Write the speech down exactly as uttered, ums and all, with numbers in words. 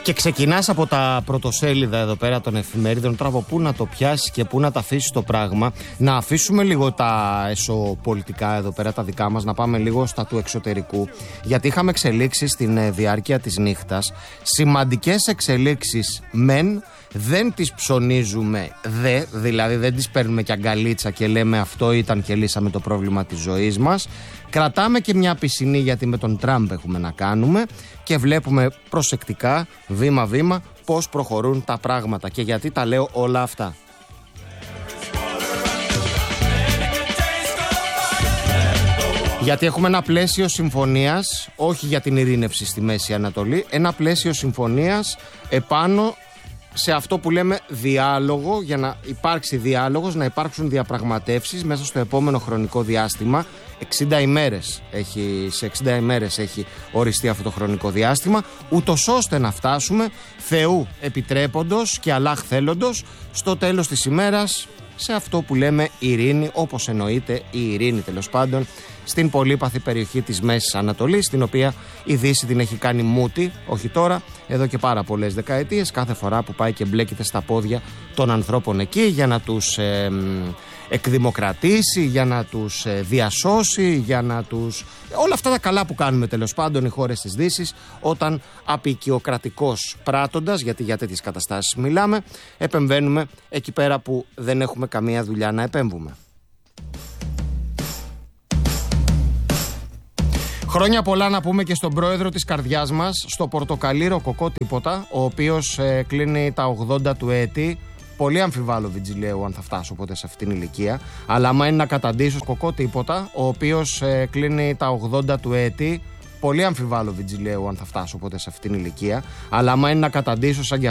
Και ξεκινάς από τα πρωτοσέλιδα εδώ πέρα των εφημερίδων. Τραβώ, πού να το πιάσεις και πού να τα αφήσεις το πράγμα. Να αφήσουμε λίγο τα εσωπολιτικά εδώ πέρα, τα δικά μας, να πάμε λίγο στα του εξωτερικού. Γιατί είχαμε εξελίξεις στην διάρκεια της νύχτας. Σημαντικές εξελίξεις μεν, δεν τις ψωνίζουμε δε, δηλαδή δεν τις παίρνουμε κι αγκαλίτσα και λέμε αυτό ήταν και λύσαμε το πρόβλημα της ζωής μας. Κρατάμε και μια πισινή, γιατί με τον Τραμπ έχουμε να κάνουμε, και βλέπουμε προσεκτικά, βήμα-βήμα, πώς προχωρούν τα πράγματα. Και γιατί τα λέω όλα αυτά. Γιατί έχουμε ένα πλαίσιο συμφωνίας, όχι για την ειρήνευση στη Μέση Ανατολή, ένα πλαίσιο συμφωνίας επάνω σε αυτό που λέμε διάλογο, για να υπάρξει διάλογος, να υπάρξουν διαπραγματεύσεις μέσα στο επόμενο χρονικό διάστημα. εξήντα ημέρες έχει, σε εξήντα ημέρες έχει οριστεί αυτό το χρονικό διάστημα, ούτως ώστε να φτάσουμε Θεού επιτρέποντος και Αλλάχ θέλοντος στο τέλος της ημέρας σε αυτό που λέμε ειρήνη, όπως εννοείται η ειρήνη τέλος πάντων στην πολύπαθη περιοχή της Μέσης Ανατολής, την οποία η Δύση την έχει κάνει μούτη, όχι τώρα, εδώ και πάρα πολλές δεκαετίες, κάθε φορά που πάει και μπλέκεται στα πόδια των ανθρώπων εκεί για να τους ε, εκδημοκρατήσει, για να τους ε, διασώσει, για να τους... όλα αυτά τα καλά που κάνουμε τέλος πάντων οι χώρες της Δύσης, όταν απεικιοκρατικός πράττοντας, γιατί για τέτοιες καταστάσεις μιλάμε, επεμβαίνουμε εκεί πέρα που δεν έχουμε καμία δουλειά να επέμβουμε. Χρόνια πολλά να πούμε και στον πρόεδρο της καρδιάς μας, στο πορτοκαλί Ροκοκό τίποτα, ο οποίος ε, κλείνει τα ογδόντα του έτη. Πολύ αμφιβάλλω, Βιτζιλέου, αν θα φτάσω ποτέ σε αυτήν την ηλικία. Αλλά άμα είναι να καταντήσω, Κοκό τίποτα, ο οποίος ε, κλείνει τα ογδόντα του έτη. Πολύ αμφιβάλλω, Βιτζιλέου, αν θα φτάσω ποτέ σε αυτήν την ηλικία. Αλλά άμα είναι να καταντήσω σαν